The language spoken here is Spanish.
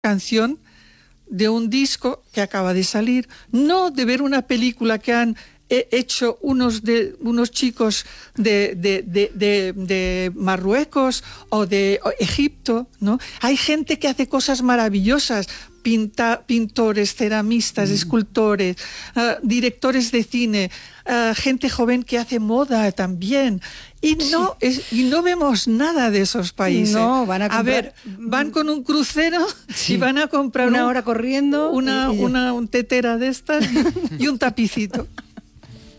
canción de un disco que acaba de salir, no de ver una película que han hecho unos chicos de Marruecos o de Egipto, ¿no? Hay gente que hace cosas maravillosas, pintores, ceramistas, escultores, directores de cine, gente joven que hace moda también. Y no vemos nada de esos países. No, van a comprar... ver, van con un crucero y van a comprar una hora corriendo. Una tetera de estas y un tapicito.